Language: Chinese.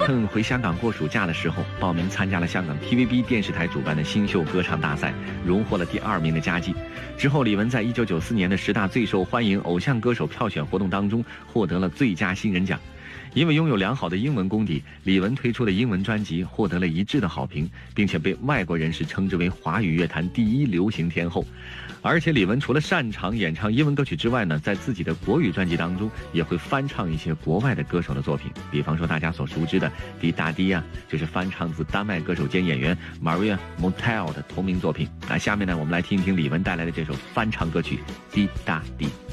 趁回香港过暑假的时候，报名参加了香港 TVB 电视台主办的新秀歌唱大赛，荣获了第2名的佳绩。之后，李玟在1994年的10大最受欢迎偶像歌手票选活动当中获得了最佳新人奖。因为拥有良好的英文功底，李玟推出的英文专辑获得了一致的好评，并且被外国人士称之为华语乐坛第1流行天后。而且李玟除了擅长演唱英文歌曲之外呢，在自己的国语专辑当中也会翻唱一些国外的歌手的作品，比方说大家所熟知的《滴答滴》啊，就是翻唱自丹麦歌手兼演员 Maria Montell 的同名作品。那下面呢，我们来听一听李玟带来的这首翻唱歌曲《滴答滴》。